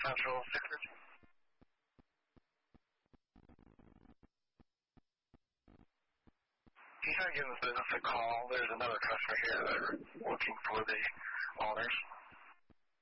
Central 613. Can you try to give this business a call? There's another customer here that are looking for the owners.